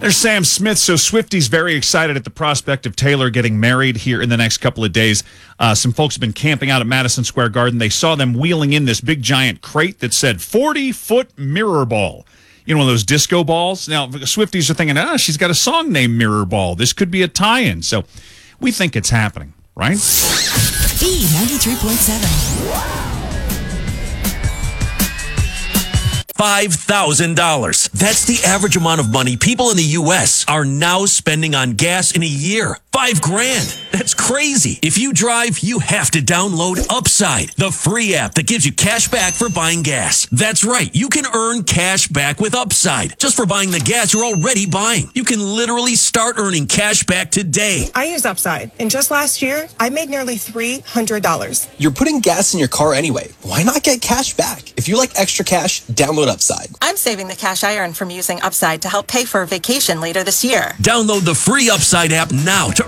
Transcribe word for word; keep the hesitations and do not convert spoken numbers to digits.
There's Sam Smith. So Swifty's very excited at the prospect of Taylor getting married here in the next couple of days. Uh, some folks have been camping out at Madison Square Garden. They saw them wheeling in this big giant crate that said forty-foot mirror ball. You know, one of those disco balls. Now, Swifties are thinking, ah, she's got a song named Mirror Ball. This could be a tie-in. So we think it's happening, right? B ninety-three point seven. five thousand dollars. That's the average amount of money people in the U S are now spending on gas in a year. Five grand. That's crazy. If you drive, you have to download Upside, the free app that gives you cash back for buying gas. That's right. You can earn cash back with Upside just for buying the gas you're already buying. You can literally start earning cash back today. I use Upside, and just last year, I made nearly three hundred dollars. You're putting gas in your car anyway. Why not get cash back? If you like extra cash, download Upside. I'm saving the cash I earn from using Upside to help pay for a vacation later this year. Download the free Upside app now to